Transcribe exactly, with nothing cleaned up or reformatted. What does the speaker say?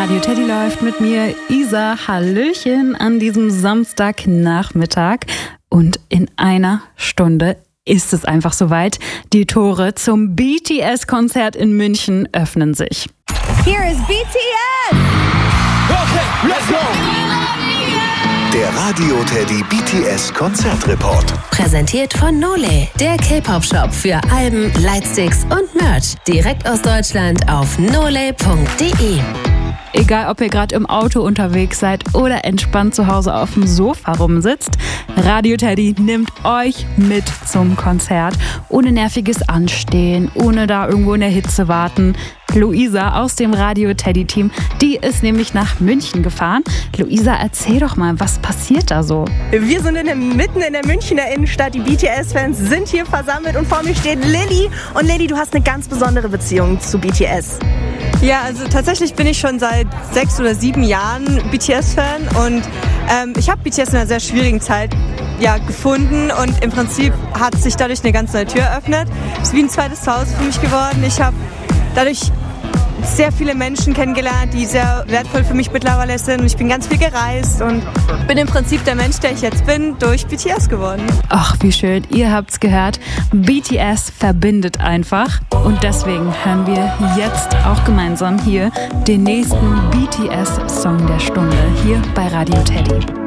Radio Teddy läuft mit mir, Isa. Hallöchen an diesem Samstagnachmittag. Und in einer Stunde ist es einfach soweit. Die Tore zum B T S-Konzert in München öffnen sich. Here is B T S! Okay, let's go! Der Radio Teddy B T S Konzertreport. Präsentiert von Nole, der K-Pop-Shop für Alben, Lightsticks und Merch. Direkt aus Deutschland auf nole punkt de. Egal, ob ihr gerade im Auto unterwegs seid oder entspannt zu Hause auf dem Sofa rumsitzt, Radio Teddy nimmt euch mit zum Konzert. Ohne nerviges Anstehen, ohne da irgendwo in der Hitze warten. Luisa aus dem Radio Teddy Team, die ist nämlich nach München gefahren. Luisa, erzähl doch mal, was passiert da so? Wir sind in der, mitten in der Münchner Innenstadt. Die B T S-Fans sind hier versammelt und vor mir steht Lilly. Und Lilly, du hast eine ganz besondere Beziehung zu B T S. Ja, also tatsächlich bin ich schon seit sechs oder sieben Jahren B T S-Fan und ähm, ich habe B T S in einer sehr schwierigen Zeit ja, gefunden und im Prinzip hat sich dadurch eine ganz neue Tür eröffnet. Es ist wie ein zweites Zuhause für mich geworden. Ich habe dadurch sehr viele Menschen kennengelernt, die sehr wertvoll für mich mittlerweile sind. Und ich bin ganz viel gereist und bin im Prinzip der Mensch, der ich jetzt bin, durch B T S geworden. Ach, wie schön. Ihr habt's gehört. B T S verbindet einfach. Und deswegen hören wir jetzt auch gemeinsam hier den nächsten B T S-Song der Stunde hier bei Radio Teddy.